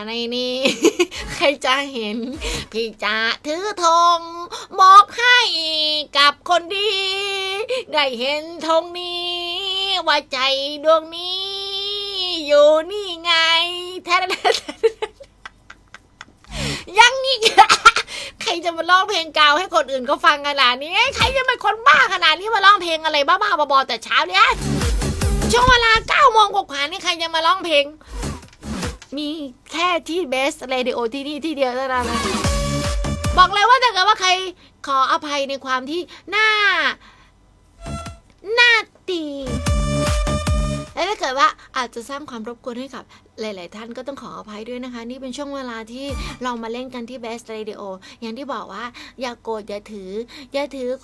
ในนี้ ใครจะเห็นพี่จะถือธงบอกให้กับคนดีได้เห็นธงนี้ว่าใจดวงนี้อยู่นี่ไงแท้ยังอีก ใครจะมาร้องเพลงกาวให้คนอื่นก็ฟังขนาดนี้ใครจะเป็นคนบ้าขนาดนี้มาร้องเพลงอะไรบ้าๆบอๆแต่เช้าเนี่ยช่วงเวลา 9 โมงกว่านี่ใครจะมาร้องเพลงมีแค่ที่ Best Radio ที่นี่ที่เดียวเท่านั้นบอกเลยว่าถ้าเกิดว่าใครขออภัยในความที่หน้าตีและถ้าเกิดว่าอาจจะสร้างความรบกวนให้กับหลายๆท่านก็ต้องขออภัยด้วยนะคะนี่เป็นช่วงเวลาที่เรามาเล่นกันที่ Best Radio อย่างที่บอกว่าอย่าโกรธอย่าถือ